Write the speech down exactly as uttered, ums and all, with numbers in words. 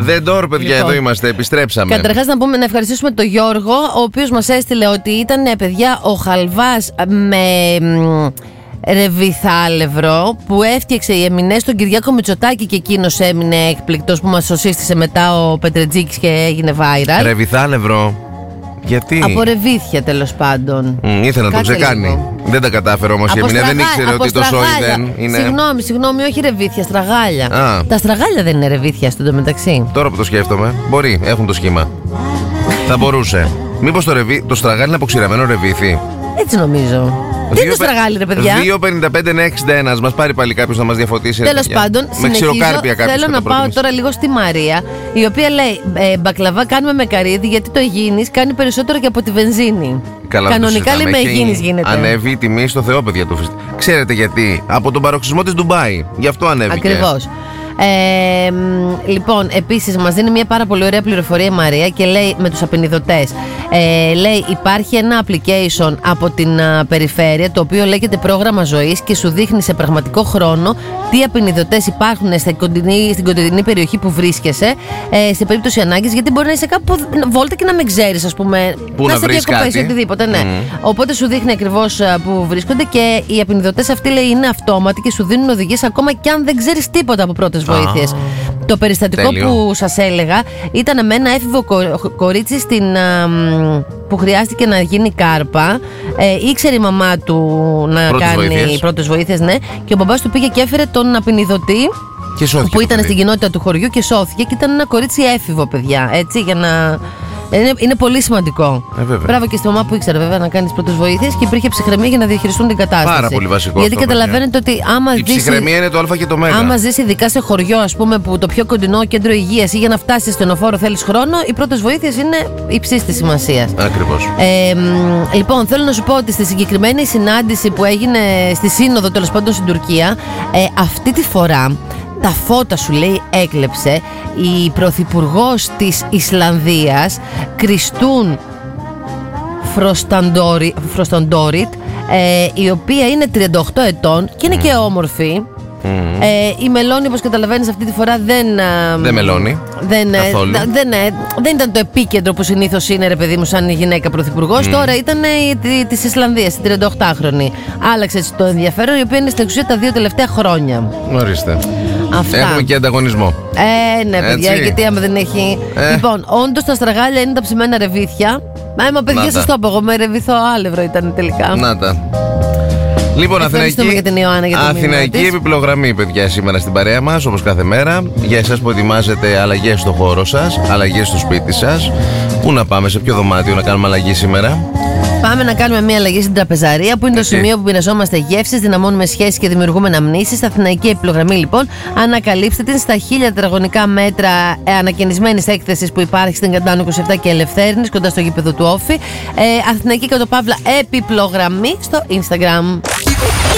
The Door, παιδιά, λοιπόν, εδώ είμαστε, επιστρέψαμε. Καταρχάς να πούμε να ευχαριστήσουμε τον Γιώργο, ο οποίος μας έστειλε ότι ήταν, παιδιά, ο χαλβάς με ρεβιθάλευρο που έφτιαξε η Εμινέ στον Κυριάκο Μητσοτάκη και εκείνος έμεινε έκπληκτος, που μας το σύστησε μετά ο Πετρετζίκης και έγινε viral. Ρεβιθάλευρο. Γιατί? Από ρεβίθια, τέλος πάντων. Mm, ήθελε να το ξεκάνει. Δεν τα κατάφερε όμως η Εμινέ, δεν ήξερε ότι το σόιδεν είναι. Συγγνώμη, συγγνώμη, όχι ρεβίθια, στραγάλια. Α. Τα στραγάλια δεν είναι ρεβίθια στο μεταξύ. Τώρα που το σκέφτομαι, μπορεί, έχουν το σχήμα. Θα μπορούσε. Μήπως το, ρεβί, το στραγάλι είναι αποξηραμένο ρεβίθι? Έτσι νομίζω. Τι είναι το στραγάλι, ρε παιδιά? δύο πενήντα πέντε εξήντα ένα, μας πάρει πάλι κάποιος να μας διαφωτίσει. Τέλος πάντων, με ξηροκάρπια κάποιος. Θέλω να πάω τώρα λίγο στη Μαρία, η οποία λέει ε, μπακλαβά κάνουμε με καρύδι, γιατί το Αιγίνης κάνει περισσότερο και από τη βενζίνη. Καλά, κανονικά λέει με Αιγίνης γίνεται. Ανέβει η τιμή στο Θεό, παιδιά του. Ξέρετε γιατί? Από τον παροξισμό της Ντουμπάι. Γι' αυτό ανέβηκε. Ακριβώς. Ε, λοιπόν, επίσης μας δίνει μια πάρα πολύ ωραία πληροφορία η Μαρία και λέει με τους απεινιδωτές. Ε, λέει υπάρχει ένα application από την α, περιφέρεια, το οποίο λέγεται πρόγραμμα ζωής και σου δείχνει σε πραγματικό χρόνο τι απεινιδωτές υπάρχουν στην κοντινή, στην κοντινή περιοχή που βρίσκεσαι, ε, σε περίπτωση ανάγκης, γιατί μπορεί να είσαι κάπου βόλτα και να μην ξέρεις, ας πούμε, που να, να σε διακοπές ή οτιδήποτε, ναι. Mm. Οπότε σου δείχνει ακριβώς που βρίσκονται και οι απεινιδωτές αυτοί, λέει, είναι αυτόματοι και σου δίνουν οδηγίες ακόμα και αν δεν ξέρεις τίποτα από πρώτες βοήθειες. Ah. Το περιστατικό Τέλειο. που σας έλεγα ήταν με ένα έφηβο κορίτσι στην, α, που χρειάστηκε να γίνει κάρπα. Ε, ήξερε η μαμά του να πρώτες κάνει βοήθειες. πρώτες βοήθειες, ναι, και ο μπαμπάς του πήγε και έφερε τον απεινιδωτή που ήταν στην κοινότητα του χωριού και σώθηκε, και ήταν ένα κορίτσι έφηβο, παιδιά, έτσι, για να... Είναι, είναι πολύ σημαντικό. Ε, Μπράβο και στη μαμά που ήξερε, βέβαια, να κάνει τις πρώτες βοήθειες και υπήρχε ψυχραιμία για να διαχειριστούν την κατάσταση. Πάρα πολύ βασικό. Γιατί αυτό, καταλαβαίνετε ότι άμα η ζήσει. Ψυχραιμία είναι το Α και το Μ. Άμα ζήσει ειδικά σε χωριό, ας πούμε, που το πιο κοντινό κέντρο υγείας ή για να φτάσει στο στενοφόρο θέλεις χρόνο, οι πρώτες βοήθειες είναι υψής της σημασίας. Ακριβώς. Ε, λοιπόν, θέλω να σου πω ότι στη συγκεκριμένη συνάντηση που έγινε στη Σύνοδο, τέλος πάντων στην Τουρκία, ε, αυτή τη φορά. Τα φώτα, σου λέει, έκλεψε η πρωθυπουργός της Ισλανδίας, Κριστούν Φροσταντόριτ, ε, η οποία είναι τριάντα οκτώ ετών και είναι mm. και όμορφη. Mm. Ε, η Μελώνη, όπως καταλαβαίνεις, αυτή τη φορά δεν. Δεν μελώνει. Δεν, δεν, δεν, δεν ήταν το επίκεντρο που συνήθως είναι, ρε παιδί μου, σαν γυναίκα πρωθυπουργός. Mm. Τώρα ήταν της Ισλανδίας, η τριανταοκτάχρονη. Άλλαξε έτσι το ενδιαφέρον, η οποία είναι στην εξουσία τα δύο τελευταία χρόνια. Ορίστε. Αυτά. Έχουμε και ανταγωνισμό. Ε, ναι, παιδιά, έτσι. Γιατί άμα δεν έχει. Ε. Λοιπόν, όντως τα στραγάλια είναι τα ψημένα ρεβίθια. Μα, μα παιδιά, σας το είπα εγώ, με ρεβίθο άλευρο ήταν τελικά. Να τα. Λοιπόν, Αθηναϊκή, Αθηναϊκή επιπλογραμμή, παιδιά, σήμερα στην παρέα μας, όπως κάθε μέρα. Για εσάς που ετοιμάζετε αλλαγές στο χώρο σας, αλλαγές στο σπίτι σας. Πού να πάμε, σε ποιο δωμάτιο να κάνουμε αλλαγή σήμερα? Πάμε να κάνουμε μια αλλαγή στην τραπεζαρία, που είναι το σημείο που μοιραζόμαστε γεύσεις, δυναμώνουμε σχέσεις και δημιουργούμε αναμνήσεις. Αθηναϊκή επιπλογραμμή, λοιπόν, ανακαλύψτε την στα χίλια τετραγωνικά μέτρα ε, ανακαινισμένης έκθεσης που υπάρχει στην Καντάνου είκοσι επτά και Ελευθέρινης, κοντά στο γήπεδο του Όφη. Ε, Αθηναϊκή κατ' παύλα επιπλογραμμή στο Instagram.